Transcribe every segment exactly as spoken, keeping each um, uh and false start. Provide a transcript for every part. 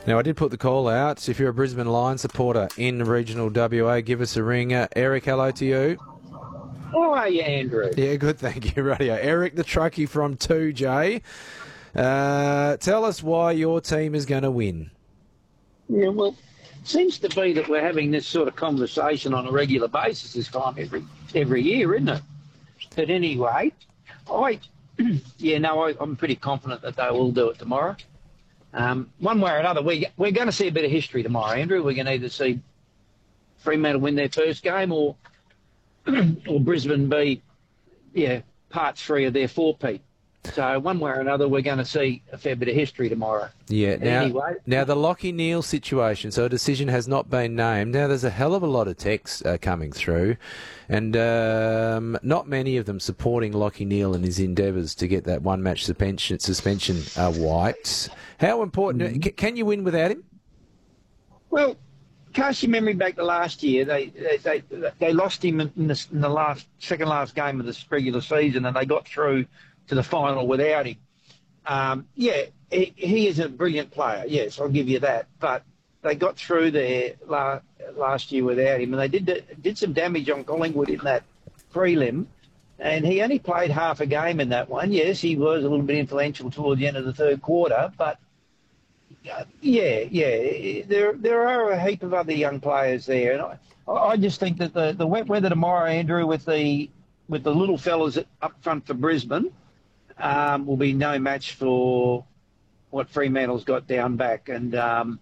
Now, I did put the call out. If you're a Brisbane Lions supporter in regional W A, give us a ring. Uh, Eric, hello to you. How are you, Andrew? Yeah, good, thank you, Radio. Eric, the truckie from two J. Uh, tell us why your team is going to win. Yeah, well, it seems to be that we're having this sort of conversation on a regular basis this time every every year, isn't it? But anyway, I, yeah, no, I, I'm pretty confident that they will do it tomorrow. Um, one way or another, we, we're going to see a bit of history tomorrow, Andrew. We're going to either see Fremantle win their first game or or Brisbane be, yeah, part three of their four-peat. So one way or another, we're going to see a fair bit of history tomorrow. Yeah. Now, anyway, now the Lockie Neal situation. So a decision has not been named. Now there's a hell of a lot of texts uh, coming through, and um, not many of them supporting Lockie Neal and his endeavours to get that one-match suspension suspension uh, wiped. How important? Mm-hmm. C- can you win without him? Well, cast your memory back to last year. They they they, they lost him in the, in the last second last game of this regular season, and they got through to the final without him. Um, yeah, he, he is a brilliant player. Yes, I'll give you that. But they got through there la- last year without him, and they did did some damage on Collingwood in that prelim. And he only played half a game in that one. Yes, he was a little bit influential towards the end of the third quarter, but uh, yeah, yeah, there there are a heap of other young players there, and I, I just think that the, the wet weather tomorrow, Andrew, with the with the little fellas up front for Brisbane, um, will be no match for what Fremantle's got down back, and um,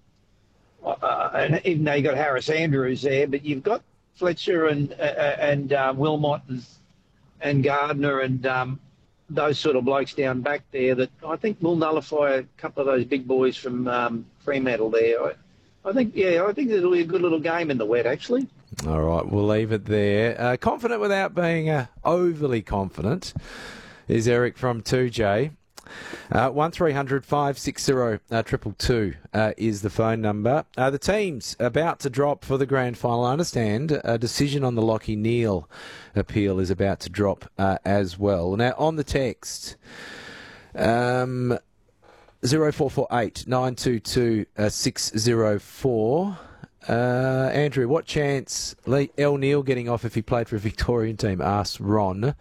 uh, and even though you got Harris Andrews there, but you've got Fletcher and uh, and uh, Wilmot and and Gardner and um, those sort of blokes down back there that I think will nullify a couple of those big boys from um, Fremantle there. I, I think, yeah, I think it'll be a good little game in the wet, actually. All right, we'll leave it there. Uh, confident without being uh, overly confident is Eric from two J. Uh, one three hundred five six zero triple two uh, is the phone number. Uh, the team's about to drop for the grand final. I understand a decision on the Lockie Neal appeal is about to drop uh, as well. Now, on the text, um, zero four four eight nine two two six zero four. Uh, Andrew, what chance El Neal getting off if he played for a Victorian team? Asked Ron.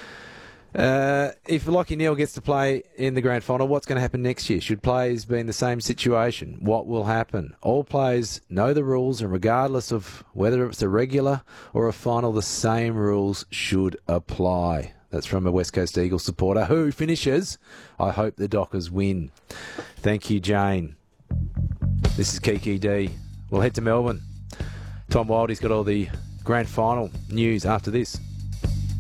Uh, if Lockie Neal gets to play in the grand final, what's going to happen next year? Should players be in the same situation? What will happen? All players know the rules, and regardless of whether it's a regular or a final, the same rules should apply. That's from a West Coast Eagles supporter who finishes, I hope the Dockers win. Thank you, Jane. This is Kiki D. We'll head to Melbourne. Tom Wildey's got all the grand final news after this.